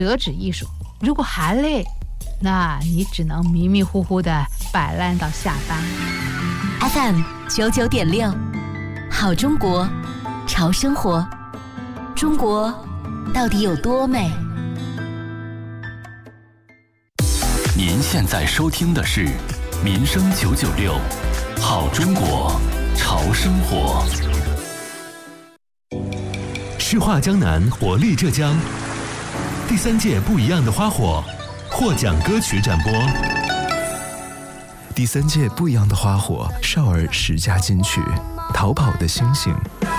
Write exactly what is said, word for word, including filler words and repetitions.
折纸艺术。如果还累，那你只能迷迷糊糊的摆烂到下班。 F M 九九点六，好中国，潮生活。中国到底有多美？ 您现在收听的是民生九九六，好中国，潮生活。 诗画江南，活力浙江，第三届不一样的花火获奖歌曲展播。 第三届不一样的花火少儿十佳金曲，逃跑的星星。